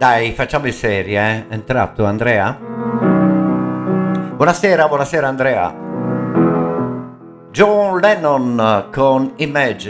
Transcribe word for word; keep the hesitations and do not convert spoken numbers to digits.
Dai, facciamo in serie, eh? È entrato Andrea? Buonasera, buonasera Andrea. John Lennon con Imagine.